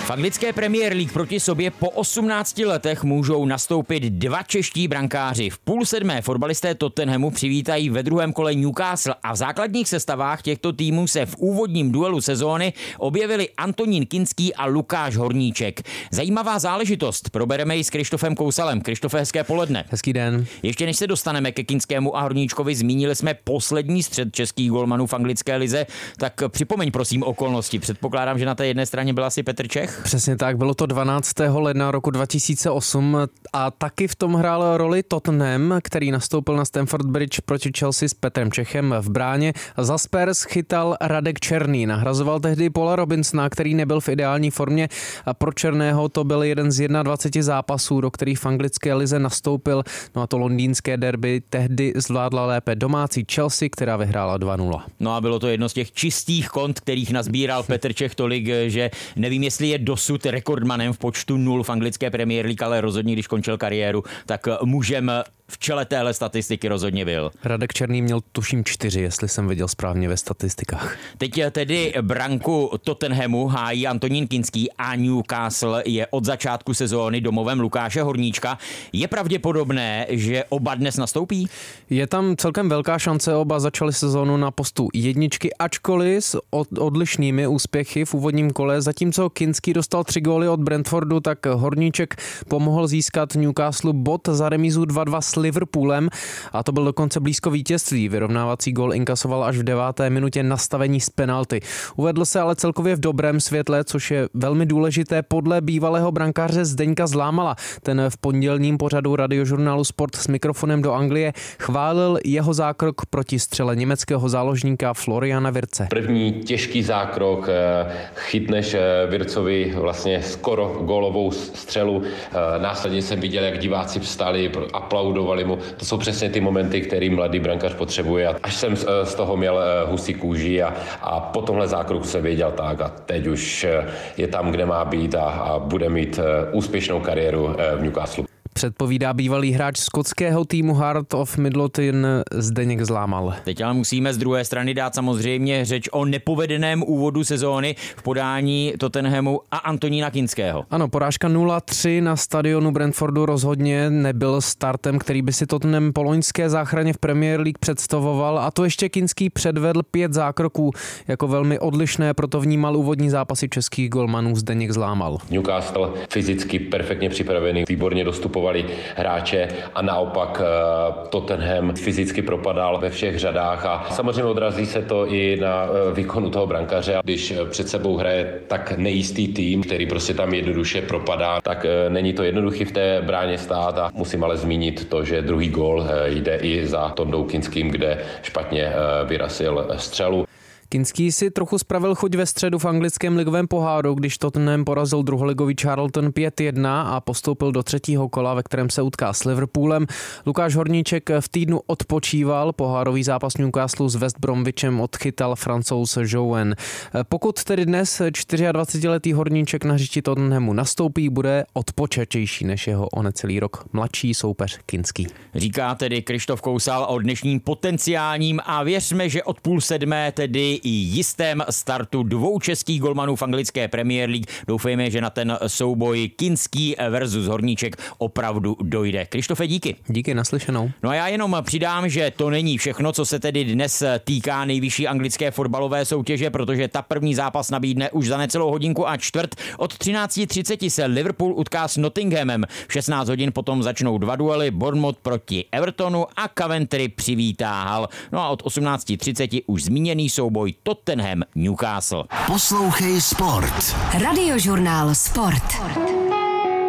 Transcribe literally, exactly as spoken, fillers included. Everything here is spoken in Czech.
V anglické Premier League proti sobě po osmnácti letech můžou nastoupit dva čeští brankáři. V půl sedmé fotbalisté Tottenhamu přivítají ve druhém kole Newcastle a v základních sestavách těchto týmů se v úvodním duelu sezóny objevili Antonín Kinský a Lukáš Horníček. Zajímavá záležitost, probereme ji s Krištofem Kousalem. Krištofe, hezké poledne. Hezký den. Ještě než se dostaneme ke Kinskému a Horníčkovi, zmínili jsme poslední střet českých golmanů v anglické lize, tak připomeň prosím okolnosti. Předpokládám, že na té jedné straně byl asi Petr Čech. Přesně tak, bylo to dvanáctého ledna roku dva tisíce osm a taky v tom hrál roli Tottenham, který nastoupil na Stamford Bridge proti Chelsea s Petrem Čechem v bráně. Za Spurs chytal Radek Černý, nahrazoval tehdy Paula Robinsona, který nebyl v ideální formě a pro Černého to byl jeden z dvaceti jedna zápasů, do kterých v anglické lize nastoupil. No a to londýnské derby tehdy zvládla lépe domácí Chelsea, která vyhrála dva nula. No a bylo to jedno z těch čistých kont, kterých nazbíral Petr Čech tolik, že nevím, jestli je dosud rekordmanem v počtu nul v anglické Premier League, ale rozhodně, když končil kariéru, tak můžem v čele téhle statistiky rozhodně byl. Radek Černý měl tuším čtyři, jestli jsem viděl správně ve statistikách. Teď tedy branku Tottenhamu hájí Antonín Kinský a Newcastle je od začátku sezóny domovem Lukáše Horníčka. Je pravděpodobné, že oba dnes nastoupí? Je tam celkem velká šance, oba začali sezónu na postu jedničky, ačkoliv s odlišnými úspěchy v úvodním kole. Zatímco Kinský dostal tři góly od Brentfordu, tak Horníček pomohl získat Newcastle bod za remízu dva dva s Liverpoolem a to byl dokonce blízko vítězství. Vyrovnávací gól inkasoval až v deváté minutě nastavení z penalty. Uvedl se ale celkově v dobrém světle, což je velmi důležité podle bývalého brankáře Zdeňka Zlámala. Ten v pondělním pořadu radiožurnálu Sport s mikrofonem do Anglie chválil jeho zákrok proti střele německého záložníka Floriana Wirtze. První těžký zákrok, chytneš Wirtzovi vlastně skoro gólovou střelu. Následně jsem viděl, jak diváci vstali, aplaudovali mu. To jsou přesně ty momenty, který mladý brankář potřebuje. Až jsem z toho měl husí kůži a, a po tomhle zákroku jsem věděl tak a teď už je tam, kde má být a, a bude mít úspěšnou kariéru v Newcastle. Předpovídá bývalý hráč skotského týmu Heart of Midlothian Zdeněk Zlámal. Teď ale musíme z druhé strany dát samozřejmě řeč o nepovedeném úvodu sezóny v podání Tottenhamu a Antonína Kinského. Ano, porážka nula tři na stadionu Brentfordu rozhodně nebyl startem, který by si Tottenham po loňské záchraně v Premier League představoval, a to ještě Kinský předvedl pět zákroků. Jako velmi odlišné proto vnímal úvodní zápasy českých golmanů Zdeněk Zlámal. Newcastle fyzicky perfektně připravený, výborně dostupovali hráče a naopak Tottenham fyzicky propadal ve všech řadách a samozřejmě odrazí se to i na výkonu toho brankaře. Když před sebou hraje tak nejistý tým, který prostě tam jednoduše propadá, tak není to jednoduchý v té bráně stát a musím ale zmínit to, že druhý gól jde i za Tondou Kinským, kde špatně vyrazil střelu. Kinský si trochu spravil chuť ve středu v anglickém ligovém poháru, když Tottenham porazil druholigový Charlton pět jedna a postoupil do třetího kola, ve kterém se utká s Liverpoolem. Lukáš Horníček v týdnu odpočíval, pohárový zápas Newcastle s West Bromwichem odchytal Francouz Jouen. Pokud tedy dnes dvacetičtyřletý Horníček na hřišti Tottenhamu nastoupí, bude odpočatější než jeho o necelý rok mladší soupeř Kinský. Říká tedy Krištof Kousal o dnešním potenciálním a věřme, že od půl sedmé tedy i jistém startu dvou českých golmanů v anglické Premier League. Doufejme, že na ten souboj Kinský versus Horníček opravdu dojde. Krištofe, díky. Díky, naslyšenou. No a já jenom přidám, že to není všechno, co se tedy dnes týká nejvyšší anglické fotbalové soutěže, protože ta první zápas nabídne už za necelou hodinku a čtvrt. Od třináct třicet se Liverpool utká s Nottinghamem. V šestnáct hodin potom začnou dva duely, Bournemouth proti Evertonu a Coventry přivítá Hull. No a od osmnáct třicet už zmíněný souboj Tottenham Newcastle. Poslouchej Sport. Radiožurnál Sport.